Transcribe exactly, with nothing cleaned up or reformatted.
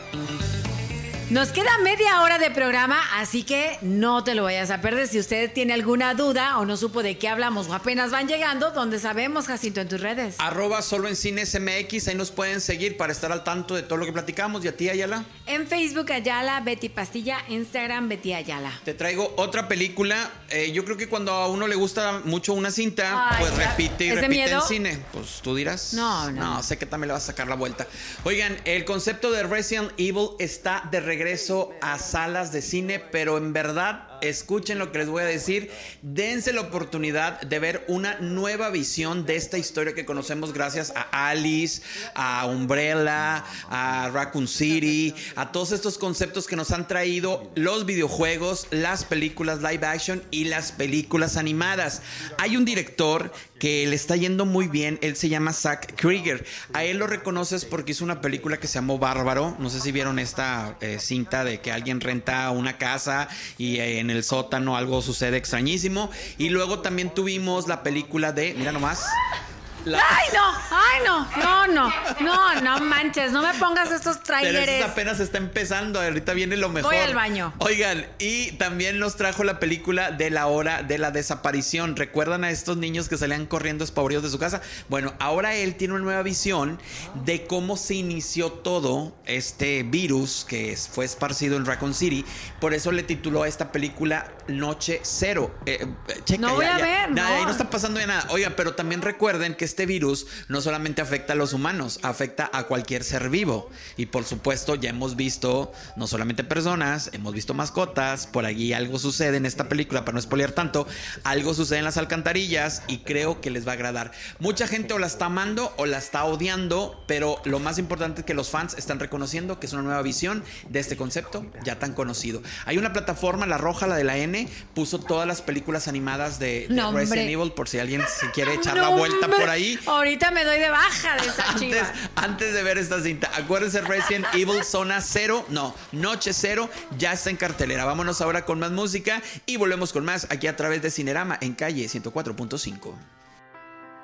Nos queda media hora de programa, así que no te lo vayas a perder. Si usted tiene alguna duda o no supo de qué hablamos o apenas van llegando, ¿dónde sabemos, Jacinto, en tus redes? Arroba solo en cines M X, ahí nos pueden seguir para estar al tanto de todo lo que platicamos. ¿Y a ti, Ayala? En Facebook, Ayala, Betty Pastilla, Instagram, Betty Ayala. Te traigo otra película. Eh, yo creo que cuando a uno le gusta mucho una cinta, Ay, pues ya. repite y ¿Es de repite miedo? en cine. Pues tú dirás. No, no. No, sé que también le vas a sacar la vuelta. Oigan, el concepto de Resident Evil está de regreso a salas de cine, pero en verdad, escuchen lo que les voy a decir, dense la oportunidad de ver una nueva visión de esta historia que conocemos gracias a Alice, a Umbrella, a Raccoon City, a todos estos conceptos que nos han traído los videojuegos, las películas live action y las películas animadas. Hay un director que le está yendo muy bien, él se llama Zack Krieger. A él lo reconoces porque hizo una película que se llamó Bárbaro. No sé si vieron esta eh, cinta de que alguien renta una casa y eh, en el sótano algo sucede extrañísimo. Y luego también tuvimos la película de, mira nomás, la... ¡Ay, no! ¡Ay, no! No, no, no, no manches, no me pongas estos Pero tráileres. eso apenas está empezando, ahorita viene lo mejor. Voy al baño. Oigan, y también nos trajo la película de La Hora de la Desaparición. ¿Recuerdan a estos niños que salían corriendo espavoridos de su casa? Bueno, ahora él tiene una nueva visión de cómo se inició todo este virus que fue esparcido en Raccoon City. Por eso le tituló a esta película Noche Cero. Eh, checa, No voy ya, a ya. ver, Nada, no. ahí no está pasando ya nada. Oiga, pero también recuerden que este virus no solamente afecta a los humanos, afecta a cualquier ser vivo. Y por supuesto ya hemos visto no solamente personas, hemos visto mascotas. Por allí algo sucede en esta película, para no spoilear tanto, algo sucede en las alcantarillas y creo que les va a agradar. Mucha gente o la está amando o la está odiando, pero lo más importante es que los fans están reconociendo que es una nueva visión de este concepto ya tan conocido. Hay una plataforma, La Roja, la de la N, puso todas las películas animadas de, de No, Resident hombre. Evil, por si alguien se quiere echar No, la vuelta hombre. por ahí. Ahorita me doy de baja de esa Antes, chiva. antes de ver esta cinta, acuérdense, Resident Evil Zona Cero, no, Noche Cero, ya está en cartelera. Vámonos ahora con más música y volvemos con más aquí a través de Cinerama en calle ciento cuatro punto cinco.